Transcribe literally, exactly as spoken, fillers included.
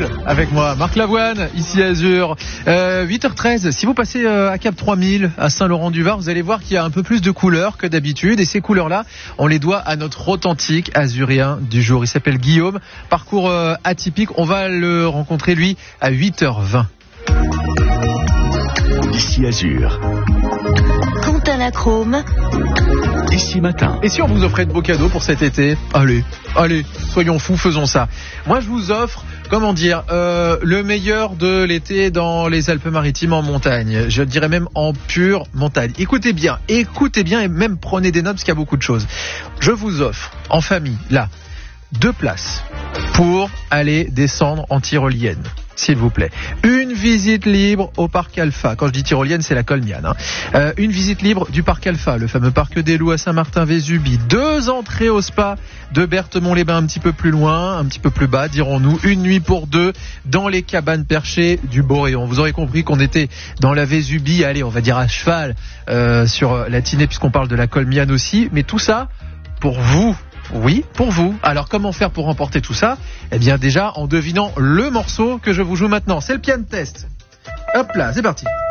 avec moi, Marc Lavoine, ici à Azur. Euh, huit heures treize, si vous passez euh, à Cap trois mille, à Saint-Laurent-du-Var, vous allez voir qu'il y a un peu plus de couleurs que d'habitude. Et ces couleurs-là, on les doit à notre authentique azurien du jour. Il s'appelle Guillaume. Parcours euh, atypique. On va le rencontrer, lui, à huit heures vingt. Ici Azur. Quentin Lachrome. Ici Matin. Et si on vous offrait de beaux cadeaux pour cet été ? Allez, allez, soyons fous, faisons ça. Moi, je vous offre, comment dire, euh, le meilleur de l'été dans les Alpes-Maritimes en montagne. Je dirais même en pure montagne. Écoutez bien, écoutez bien et même prenez des notes parce qu'il y a beaucoup de choses. Je vous offre, en famille, là, deux places pour aller descendre en tyrolienne. S'il vous plaît. Une visite libre au parc Alpha. Quand je dis tyrolienne, c'est la Colmiane. Hein. Euh, une visite libre du parc Alpha, le fameux parc des Loups à Saint-Martin-Vésubie. Deux entrées au spa de Berthemont-les-Bains, un petit peu plus loin, un petit peu plus bas, dirons-nous. Une nuit pour deux dans les cabanes perchées du Boréon. Vous aurez compris qu'on était dans la Vésubie, allez, on va dire à cheval euh, sur la Tinée, puisqu'on parle de la Colmiane aussi. Mais tout ça pour vous. Oui, pour vous. Alors, comment faire pour remporter tout ça ? Eh bien, déjà, en devinant le morceau que je vous joue maintenant. C'est le piano test. Hop là, c'est parti.